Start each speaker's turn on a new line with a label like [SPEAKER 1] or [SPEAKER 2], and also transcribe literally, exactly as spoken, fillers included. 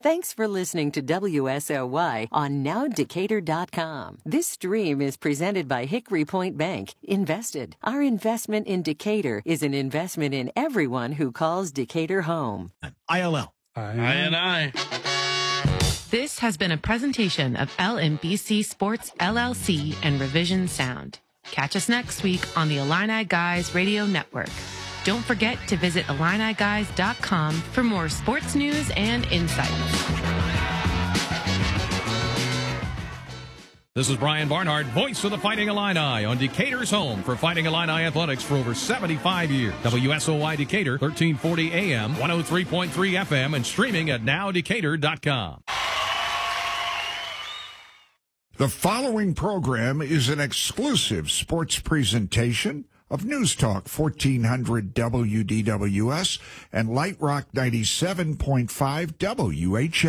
[SPEAKER 1] Thanks for listening to W S O Y on now decatur dot com. This stream is presented by Hickory Point Bank. Invested. Our investment in Decatur is an investment in everyone who calls Decatur home.
[SPEAKER 2] I L L.
[SPEAKER 3] I and I.
[SPEAKER 4] This has been a presentation of L M B C Sports L L C and Revision Sound. Catch us next week on the Illini Guys Radio Network. Don't forget to visit illini guys dot com for more sports news and insights.
[SPEAKER 5] This is Brian Barnhart, voice of the Fighting Illini, on Decatur's home for Fighting Illini athletics for over seventy-five years. W S O Y Decatur, thirteen forty A M, one oh three point three F M, and streaming at now decatur dot com.
[SPEAKER 6] The following program is an exclusive sports presentation of News Talk fourteen hundred W D W S and Light Rock ninety-seven point five W H